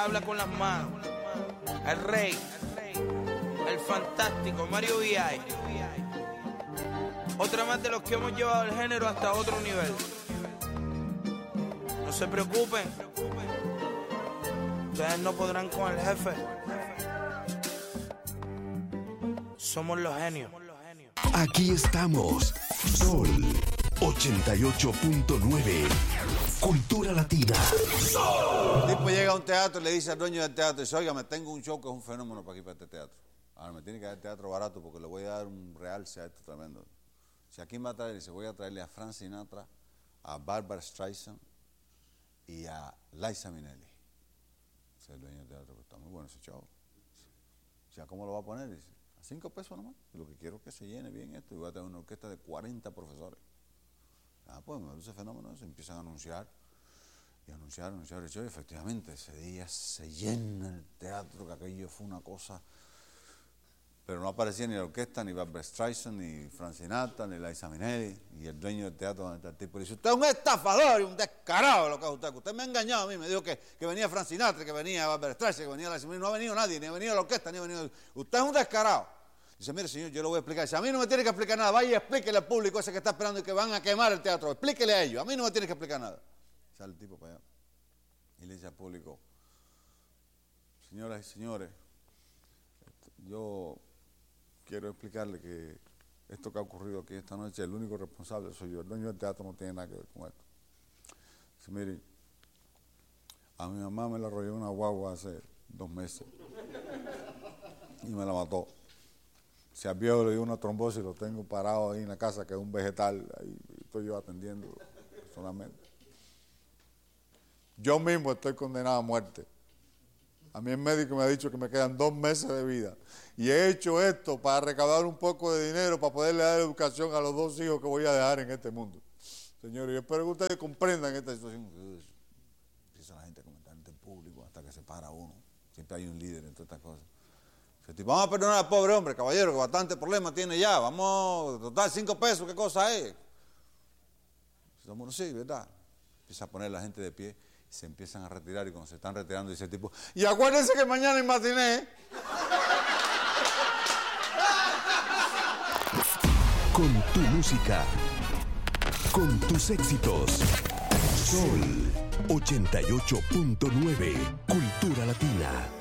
habla con las manos. El rey, el fantástico Mario V.I. Otra más de los que hemos llevado el género hasta otro nivel. No se preocupen, ustedes no podrán con el jefe. Somos los genios. Aquí estamos, Sol 88.9, Cultura Latina. El tipo llega a un teatro y le dice al dueño del teatro, dice, oiga, me tengo un show que es un fenómeno para aquí, para este teatro. Ahora me tiene que dar el teatro barato porque le voy a dar un realce a esto tremendo. Si aquí me va a traer, dice, voy a traerle a Frank Sinatra, a Barbara Streisand y a Liza Minnelli. Dice el dueño del teatro, pues está muy bueno ese show. O sea, ¿cómo lo va a poner? Dice, a 5 pesos nomás. Y lo que quiero es que se llene bien esto. Y voy a tener una orquesta de 40 profesores. Ah, pues me ese fenómeno, se empiezan a anunciar. Y anunciar el show. Y efectivamente, ese día se llena el teatro, que aquello fue una cosa. Pero no aparecía ni la orquesta, ni Barbra Streisand, ni Frank Sinatra, ni Liza Minnelli. Y el dueño del teatro, donde está el tipo, dice, usted es un estafador y un descarado lo que es usted. Usted me ha engañado a mí, me dijo que venía Frank Sinatra, que venía Barbra Streisand, que venía Liza Minnelli. No ha venido nadie, ni ha venido la orquesta, ni ha venido... Usted es un descarado. Dice, mire señor, yo lo voy a explicar. Dice, a mí no me tiene que explicar nada. Vaya y explíquele al público ese que está esperando y que van a quemar el teatro. Explíquele a ellos. A mí no me tiene que explicar nada. Sale el tipo para allá y le dice al público, señoras y señores, yo quiero explicarle que esto que ha ocurrido aquí esta noche, el único responsable soy yo. El dueño del teatro no tiene nada que ver con esto. Dice, mire, a mi mamá me la arrolló una guagua hace 2 meses y me la mató. Si al viejo le dio una trombosis, lo tengo parado ahí en la casa, que es un vegetal, ahí estoy yo atendiendo personalmente. Yo mismo estoy condenado a muerte. A mí el médico me ha dicho que me quedan 2 meses de vida. Y he hecho esto para recaudar un poco de dinero, para poderle dar educación a los 2 hijos que voy a dejar en este mundo. Señores, yo espero que ustedes comprendan esta situación. Empieza la gente a comentar en el público hasta que se para uno. Siempre hay un líder en todas estas cosas. Vamos a perdonar al pobre hombre, caballero, que bastante problema tiene ya. Vamos, total, 5 pesos, ¿qué cosa es? Somos sí, ¿verdad? Empieza a poner la gente de pie y se empiezan a retirar. Y cuando se están retirando, dice el tipo, y acuérdense que mañana hay matiné. Con tu música, con tus éxitos. Sol 88.9, Cultura Latina.